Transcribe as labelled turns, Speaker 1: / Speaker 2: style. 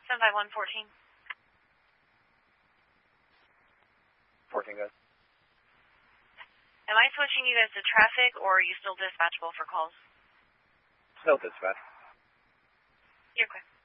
Speaker 1: 75114.
Speaker 2: 14 guys.
Speaker 1: Am I switching you guys to traffic, or are you still dispatchable for calls?
Speaker 2: Still dispatch.
Speaker 1: You're quick.